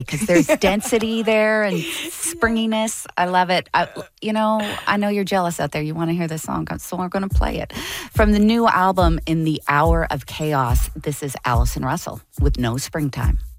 because there's density there and springiness. I love it. I know you're jealous out there. You want to hear this song, so we're going to play it. From the new album, In the Hour of Chaos, this is Allison Russell with No Springtime.